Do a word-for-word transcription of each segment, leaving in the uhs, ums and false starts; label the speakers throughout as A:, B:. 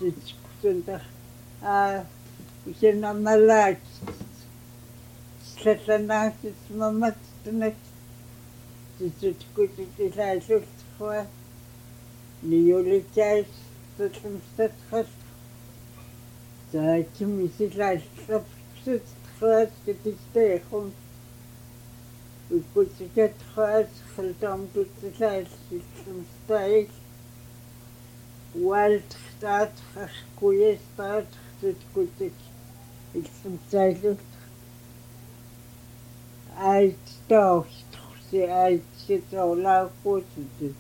A: титсунта а исеннарналаат слалланаасит мамат тунат титсуткутитилааллултхуа ниулитаис татлумстатхал таатим исилааллап сутхуас титистэхум укутикатхуас халтам тутилааллиллумстаил уалтхтаат хакуестаат туткутик иллумстааллут айт тоохси айт ситоолааккуутит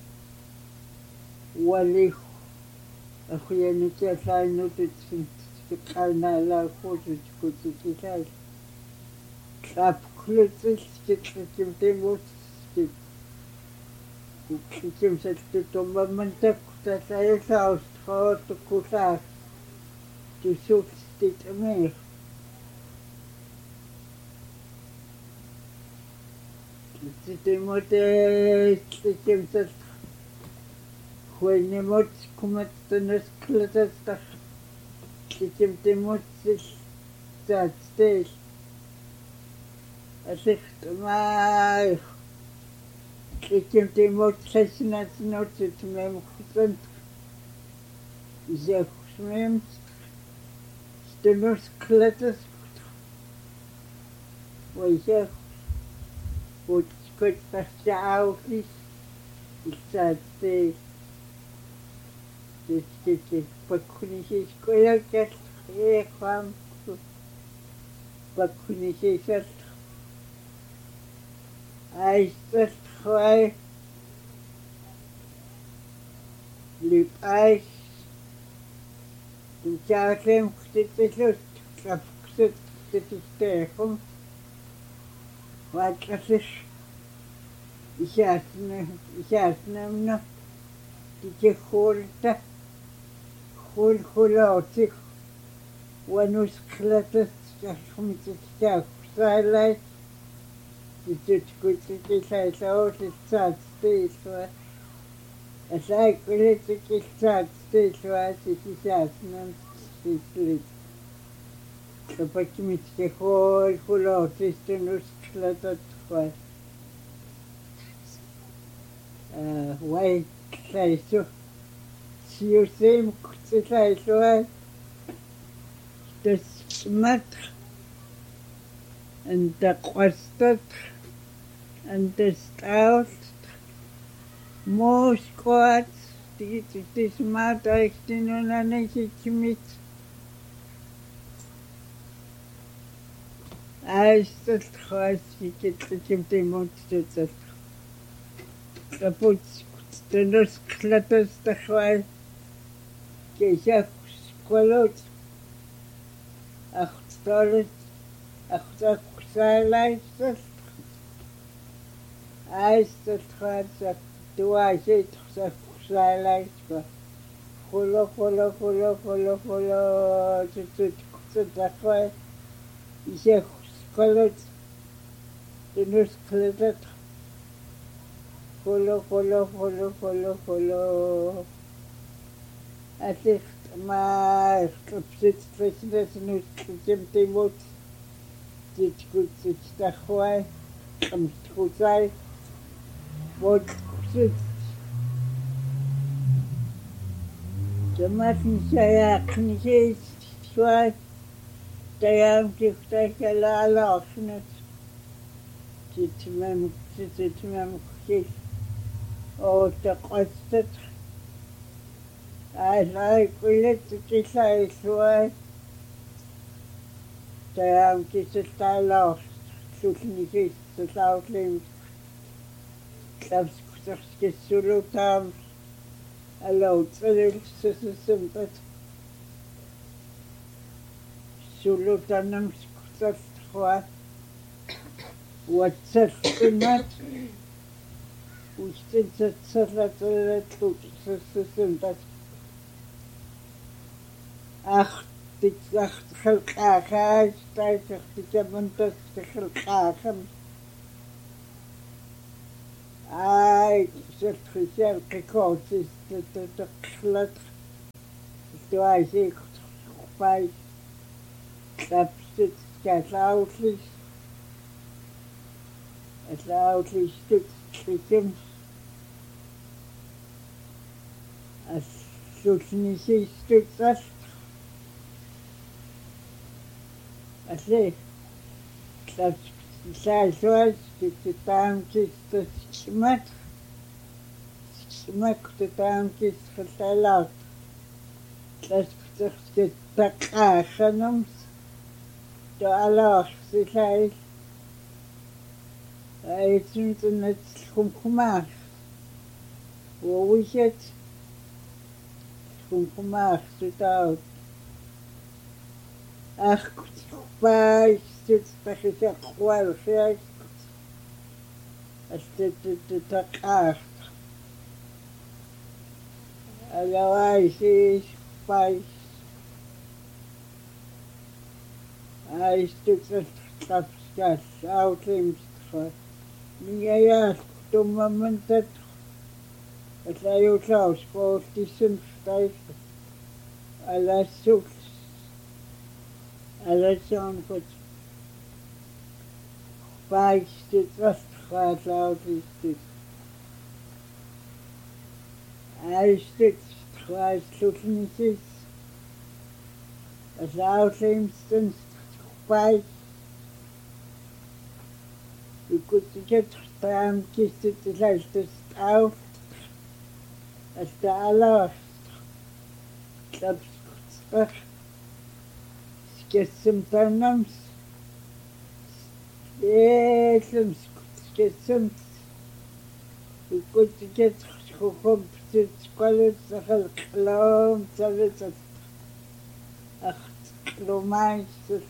A: уалих ахуянутиаллааннутит сиккаанаалааккуутит кутикилаал клапклутил сиклитим тимут сик сиклитим саттутоммаммантак талаялаус хоотуккулаа тусуутит амир титимоте титимсат хуйнемот куматтанас клатастар титимтимотсил таатстеил асихт май титимтимот саснатнотит мемхтан зехмем стенос клатас вайсах вот кот пастяаухис исаатсеил титти пакхунисис коякас эхвам пакхунисисат айстас хвай лип айс тучааклем хтитсэлүт клапксэт титистэхум ватласис исаатна исаатнамна титихуулта хул хулаотик ванус клатас хумитстаак сайлай титикутитилаалаулитсаатстииллуа асааккулитикилсаатстииллуа сисисааснам сислит капакимитти хул хулаотистунус клатат хва а вай клайсу сиусем кутилаалуа das mat and the qastat and the stout most quats this this mat extinonane kimit айстат хасикет тимтимонстут капут тенос клатас тахвай кеяк сколот ахталет ахтаксайлайсат айстат хасак дуашит хасаксайлайска холо холо холо холо холо тутут тутахвай исех сколот тенос клатат холо холо холо холо холо атих ма капсит фэснэснус тимтимот тичкутсич тахвай амсткуцай вот кусит jamafnisaya knisis swai tayam tikhtakalaalaarsunat titmam titmam kis ootaqatstat ai kullet tilaisuai tayam tisalaar sulnikis tlautlim tlapskutarskissulutam алаутсалил сусусумпат сулутанам скутсатхуа уатсаллунат устинсатсаллатуллатлут сусусумпат ах тиксах халқаахаас тайсах тикамунтас халқаахам ai сертхисер кекосис тэтэтхлат туасиикутарпай клапсут калауллис аллаауллистут лисум ассулнисиистут сал алле клапс саасуас тутаамкистус симат симак тутаамкис халталаат класптерскет такааханумс тоалаарсилаил аитсунтунат хумхумаар ууисет хумхумаар сутаут ахкут паистут пахисаққуалсиас астеттут такаар алавайсис паис аистут тапскас аутлимстфа мияяас туммамантат атлаюутлаус поортиссун тайс алассук алассуанкут паистут вастхаалаутистут аистут хвааслулнисис атлаутлимстун паис икутикет таам кистит лайлтус ау астаалаа клапскутспах скессим танамс эсэм скессим икутикет хохом птицкалет сахал клом цавецат ах кломайс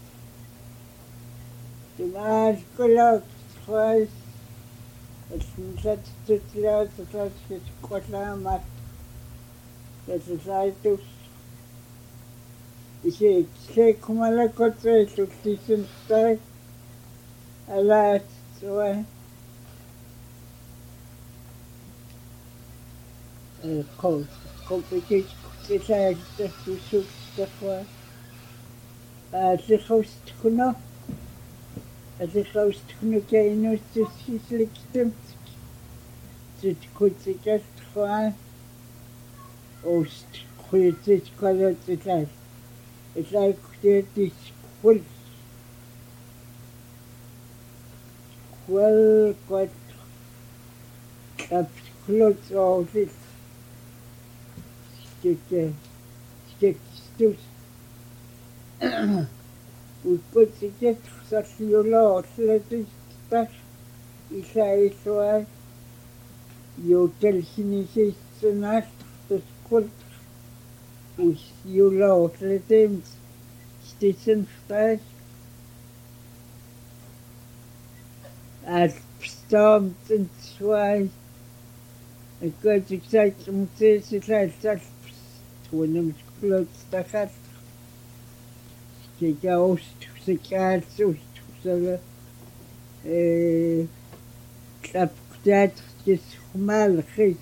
A: тимаш колот хвайс это тут тут котлама это зайтус иши чекумала котре туктисин стай алат сой э кол компетич кутисай тусук таква а лихост куно аллаус тхнукаинуссиссиликтум титкутикастхуа ост хуйтит колотитай эсайкутитис фул фул кот капсклот офис стеке стекстус укутикет сассиулаорлатистар исаисуа ютелсинисиссунаал тускул ус юлаорлатимс стисенфтас алпстомтенсуай эккатиксайтмутисилаалсал туунамсклотстахал кикаост сикаалсуст сага э клапктат кис хумалхис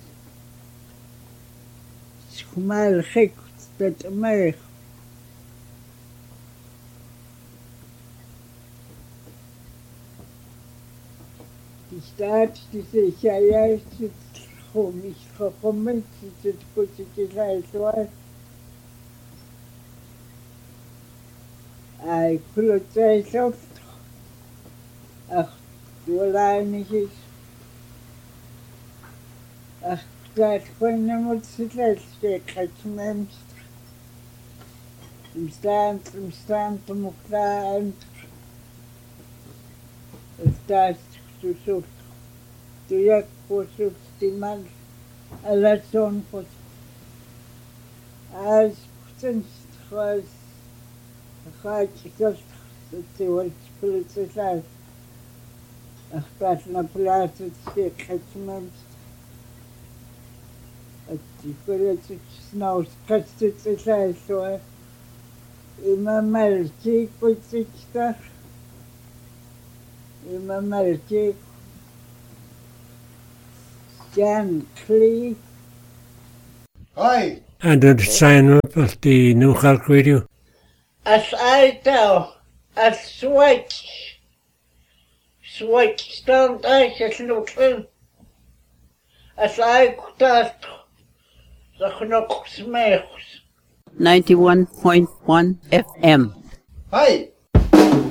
A: хумалхик татмах стат diese я хомис хомис титкутикилаисуа ай клоцайсов ах дуалайнихис ах клат хоннамутсилалске катмэмс имстан имстан тумуклаан стас сусук туяк посук стимал аласон пос аз птенствас хачикас тивалс полицейсай ахтасна платцке катмэмс атикорец снаус катцицай соа имамалти кутикта имамалти Jan Klee.
B: Hi. And the sign up of the New Cork Radio.
A: As I tell, as switch, switch stand I just looking. As I could the knock smells.
C: ninety-one point one F M.
D: Hi,